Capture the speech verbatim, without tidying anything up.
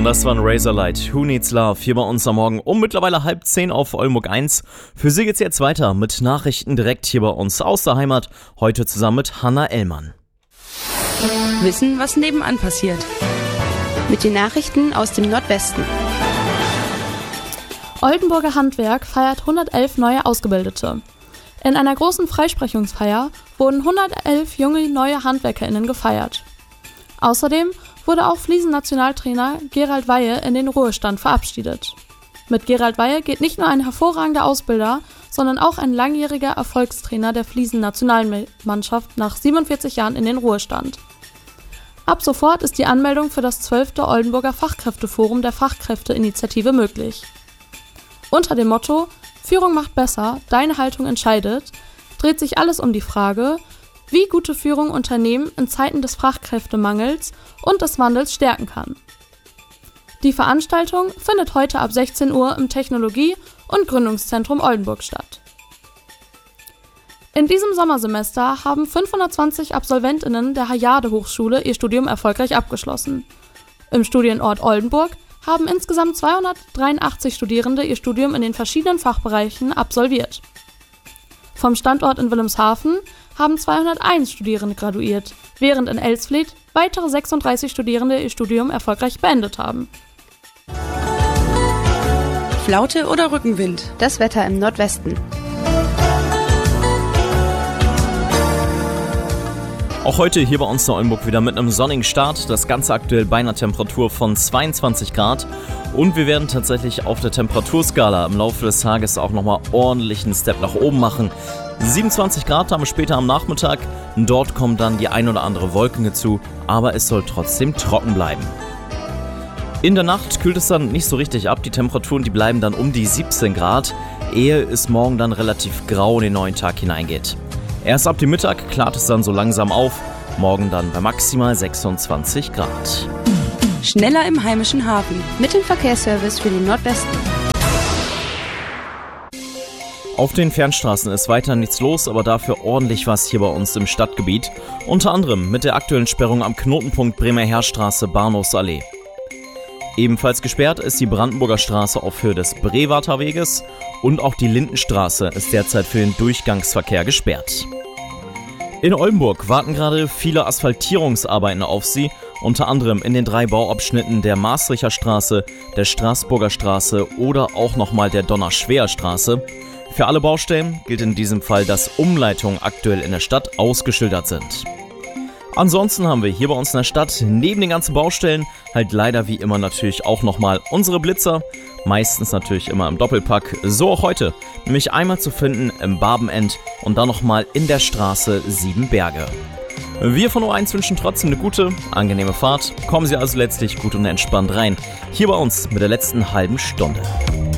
das war ein Razorlight. Who Needs Love? Hier bei uns am Morgen um mittlerweile halb zehn auf Oldenburg eins. Für Sie geht's jetzt weiter mit Nachrichten direkt hier bei uns aus der Heimat. Heute zusammen mit Hanna Ellmann. Wissen, was nebenan passiert. Mit den Nachrichten aus dem Nordwesten. Oldenburger Handwerk feiert hundertelf neue Ausgebildete. In einer großen Freisprechungsfeier wurden hundertelf junge neue HandwerkerInnen gefeiert. Außerdem wurde auch Fliesen-Nationaltrainer Gerald Weihe in den Ruhestand verabschiedet. Mit Gerald Weihe geht nicht nur ein hervorragender Ausbilder, sondern auch ein langjähriger Erfolgstrainer der Fliesen-Nationalmannschaft nach siebenundvierzig Jahren in den Ruhestand. Ab sofort ist die Anmeldung für das zwölfte Oldenburger Fachkräfteforum der Fachkräfteinitiative möglich. Unter dem Motto „Führung macht besser, deine Haltung entscheidet“ dreht sich alles um die Frage, wie gute Führung Unternehmen in Zeiten des Fachkräftemangels und des Wandels stärken kann. Die Veranstaltung findet heute ab sechzehn Uhr im Technologie- und Gründungszentrum Oldenburg statt. In diesem Sommersemester haben fünfhundertzwanzig AbsolventInnen der Hayade-Hochschule ihr Studium erfolgreich abgeschlossen. Im Studienort Oldenburg haben insgesamt zweihundertdreiundachtzig Studierende ihr Studium in den verschiedenen Fachbereichen absolviert. Vom Standort in Wilhelmshaven haben zweihunderteins Studierende graduiert, während in Elsfleth weitere sechsunddreißig Studierende ihr Studium erfolgreich beendet haben. Flaute oder Rückenwind? Das Wetter im Nordwesten. Auch heute hier bei uns in Oldenburg wieder mit einem sonnigen Start. Das Ganze aktuell bei einer Temperatur von zweiundzwanzig Grad. Und wir werden tatsächlich auf der Temperaturskala im Laufe des Tages auch nochmal ordentlichen Step nach oben machen. siebenundzwanzig Grad haben wir später am Nachmittag. Dort kommen dann die ein oder andere Wolken hinzu, aber es soll trotzdem trocken bleiben. In der Nacht kühlt es dann nicht so richtig ab. Die Temperaturen, die bleiben dann um die siebzehn Grad, ehe es morgen dann relativ grau in den neuen Tag hineingeht. Erst ab dem Mittag klart es dann so langsam auf, morgen dann bei maximal sechsundzwanzig Grad. Schneller im heimischen Hafen. Mit dem Verkehrsservice für den Nordwesten. Auf den Fernstraßen ist weiter nichts los, aber dafür ordentlich was hier bei uns im Stadtgebiet. Unter anderem mit der aktuellen Sperrung am Knotenpunkt Bremer-Heerstraße Bahnhofsallee. Ebenfalls gesperrt ist die Brandenburger Straße auf Höhe des Brewarter Weges und auch die Lindenstraße ist derzeit für den Durchgangsverkehr gesperrt. In Oldenburg warten gerade viele Asphaltierungsarbeiten auf Sie, unter anderem in den drei Bauabschnitten der Maastrichter Straße, der Straßburger Straße oder auch nochmal der Donnerschwer Straße. Für alle Baustellen gilt in diesem Fall, dass Umleitungen aktuell in der Stadt ausgeschildert sind. Ansonsten haben wir hier bei uns in der Stadt neben den ganzen Baustellen halt leider wie immer natürlich auch nochmal unsere Blitzer, meistens natürlich immer im Doppelpack, so auch heute, nämlich einmal zu finden im Barbenend und dann nochmal in der Straße Siebenberge. Wir von O eins wünschen trotzdem eine gute, angenehme Fahrt, kommen Sie also letztlich gut und entspannt rein, hier bei uns mit der letzten halben Stunde.